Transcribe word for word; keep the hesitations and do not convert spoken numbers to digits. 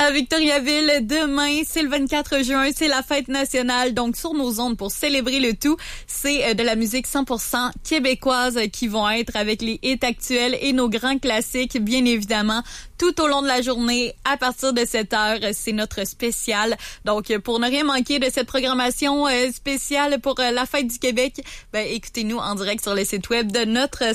À Victoriaville, demain, c'est le vingt-quatre juin, c'est la fête nationale. Donc, sur nos ondes, pour célébrer le tout, c'est de la musique cent pour cent québécoise qui vont être avec les hits actuels et nos grands classiques, bien évidemment, tout au long de la journée. À partir de sept heures, c'est notre spécial. Donc, pour ne rien manquer de cette programmation spéciale pour la fête du Québec, ben, écoutez-nous en direct sur le site web de notre